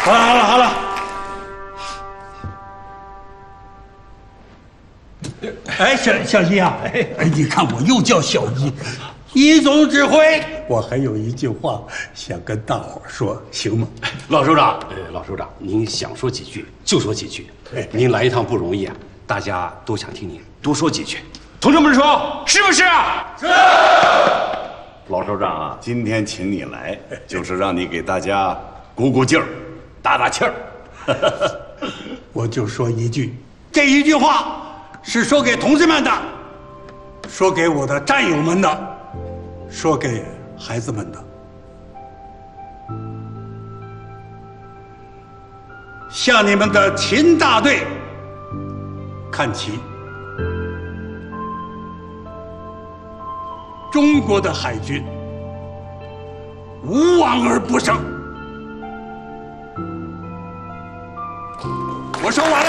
好了。哎，小一啊，哎，你看我又叫小一，一总指挥。我还有一句话想跟大伙说，行吗？ 老首长，您想说几句就说几句。您来一趟不容易啊，大家都想听您多说几句。同志们说，是不是啊？是。 老首长啊，今天请你来，就是让你给大家鼓鼓劲儿，打打气儿。 我就说一句，这一句话是说给同志们的，说给我的战友们的，说给孩子们的。向你们的秦大队看齐！中国的海军无往而不胜。我说完了。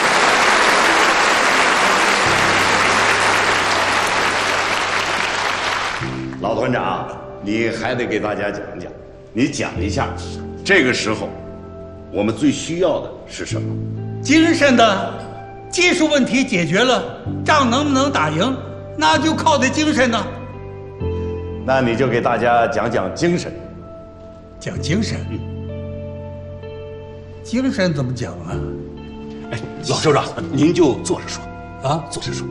老团长，你还得给大家讲讲，你讲一下，这个时候我们最需要的是什么？ 精神的，技术问题解决了，仗能不能打赢，那就靠的精神呢。 那你就给大家讲讲精神。 讲精神？精神怎么讲啊？ 哎，老首长，您就坐着说啊， 坐着说。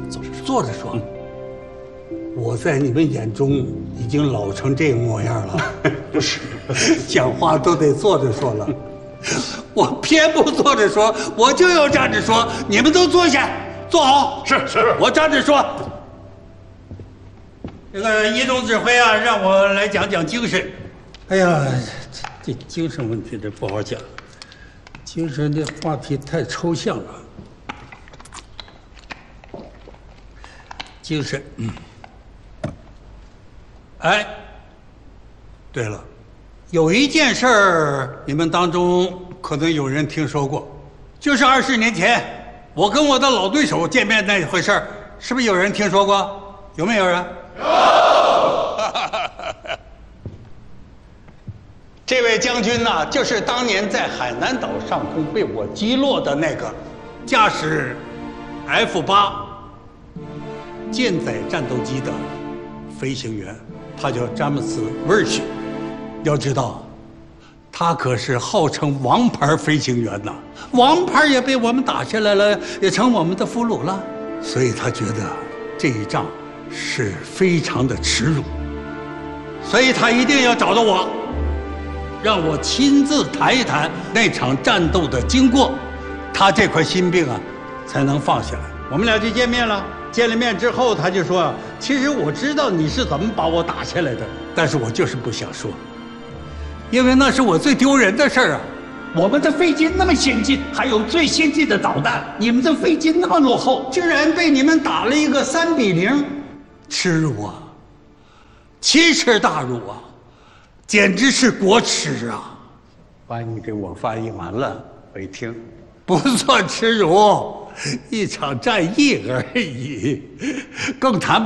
我在你们眼中已经老成这个模样了，不是，讲话都得坐着说了。我偏不坐着说，我就要站着说。你们都坐下，坐好。 是， 我站着说。这个一中指挥啊，让我来讲讲精神。哎呀，这精神问题这不好讲，精神这话题太抽象了。精神，哎，对了，有一件事儿，你们当中可能有人听说过，就是20年前我跟我的老对手见面那回事儿，是不是有人听说过？有没有人？有。这位将军呢，就是当年在海南岛上空被我击落的那个驾驶 F8舰载战斗机的飞行员，他叫詹姆斯·威尔逊。要知道，他可是号称王牌飞行员呐，王牌也被我们打下来了，也成我们的俘虏了。所以他觉得这一仗是非常的耻辱，所以他一定要找到我，让我亲自谈一谈那场战斗的经过，他这块心病啊才能放下来。我们俩就见面了。见了面之后，他就说：“其实我知道你是怎么把我打下来的，但是我就是不想说，因为那是我最丢人的事儿啊！我们的飞机那么先进，还有最先进的导弹，你们的飞机那么落后，居然被你们打了一个3-0，耻辱啊！奇耻大辱啊！简直是国耻啊！”把你给我翻译完了，我一听，不算耻辱。一场战役而已，更谈不